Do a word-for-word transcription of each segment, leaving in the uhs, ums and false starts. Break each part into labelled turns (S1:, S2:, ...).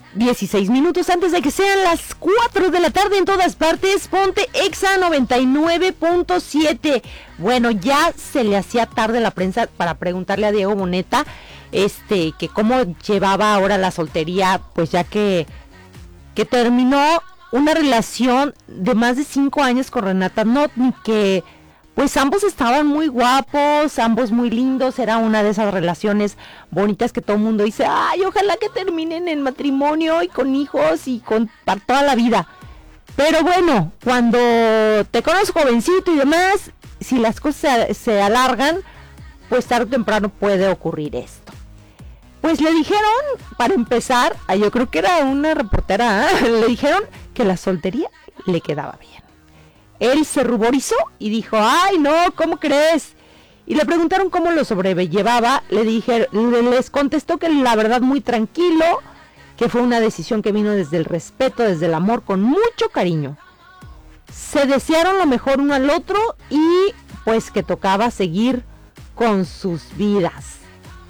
S1: dieciséis minutos antes de que sean las cuatro de la tarde en todas partes. Ponte Exa noventa y nueve punto siete. Bueno, ya se le hacía tarde a la prensa para preguntarle a Diego Boneta este, que cómo llevaba ahora la soltería, pues ya que, que terminó una relación de más de cinco años con Renata Notni, que pues ambos estaban muy guapos, ambos muy lindos, era una de esas relaciones bonitas que todo el mundo dice, ay, ojalá que terminen en matrimonio y con hijos y con para toda la vida. Pero bueno, cuando te conoces jovencito y demás, si las cosas se, se alargan, pues tarde o temprano puede ocurrir esto. Pues le dijeron, para empezar, yo creo que era una reportera, ¿eh? Le dijeron que la soltería le quedaba bien. Él se ruborizó y dijo, ay no, ¿cómo crees? Y le preguntaron cómo lo sobrellevaba, le dije, les contestó que la verdad muy tranquilo, que fue una decisión que vino desde el respeto, desde el amor, con mucho cariño. Se desearon lo mejor uno al otro y pues que tocaba seguir con sus vidas.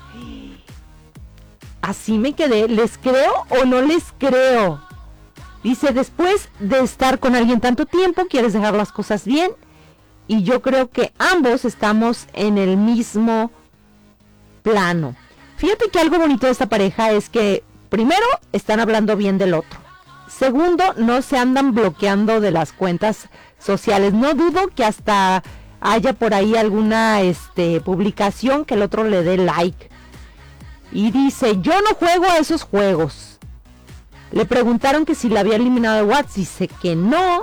S1: Así me quedé, ¿les creo o no les creo? Dice, después de estar con alguien tanto tiempo, quieres dejar las cosas bien. Y yo creo que ambos estamos en el mismo plano. Fíjate que algo bonito de esta pareja es que, primero, están hablando bien del otro. Segundo, no se andan bloqueando de las cuentas sociales. No dudo que hasta haya por ahí alguna este, publicación que el otro le dé like. Y dice, yo no juego a esos juegos. Le preguntaron que si la había eliminado de WhatsApp, dice que no.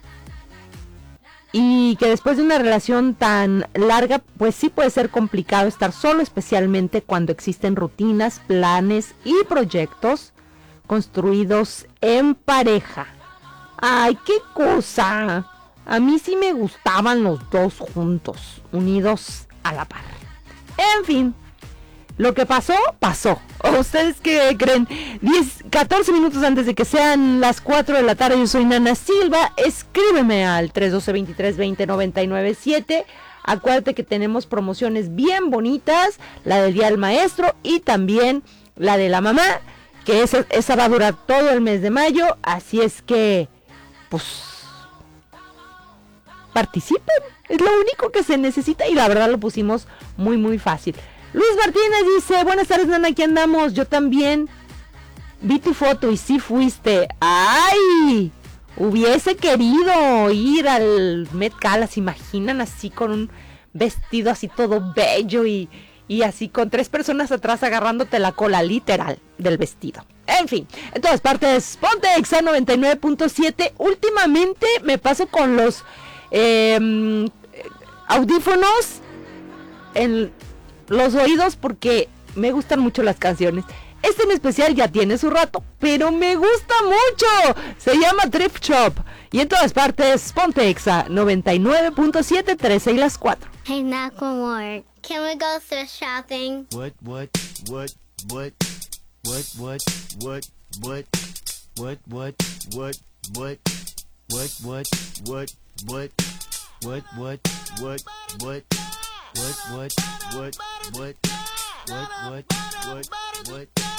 S1: Y que después de una relación tan larga, pues sí puede ser complicado estar solo, especialmente cuando existen rutinas, planes y proyectos construidos en pareja. ¡Ay, qué cosa! A mí sí me gustaban los dos juntos, unidos a la par. En fin. Lo que pasó, pasó. ¿Ustedes qué creen? diez, catorce minutos antes de que sean las cuatro de la tarde, yo soy Nana Silva. Escríbeme al tres uno dos, veintitrés veinte, noventa y nueve siete. Acuérdate que tenemos promociones bien bonitas, la del Día del Maestro y también la de la mamá, que esa, esa va a durar todo el mes de mayo. Así es que, pues, participen. Es lo único que se necesita y la verdad lo pusimos muy, muy fácil. Luis Martínez dice, buenas tardes, Nana, aquí andamos. Yo también vi tu foto y sí fuiste. ¡Ay! Hubiese querido ir al Met Gala, ¿se imaginan? Así con un vestido así todo bello y, y así con tres personas atrás agarrándote la cola, literal, del vestido. En fin, en todas partes, ponte Exa noventa y nueve punto siete. Últimamente me paso con los eh, audífonos en los oídos porque me gustan mucho las canciones. Este en especial ya tiene su rato, pero me gusta mucho. Se llama Thrift Shop. Y en todas partes, ponte Exa noventa y nueve punto siete, trece y las cuatro.
S2: Hey, Macklemore, can we go thrift shopping?
S3: What, what, what, what, what, what, what, what, what, what, what, what, what, what, what, what, what, what, what, what, What, what, what, what, what, what, what, what,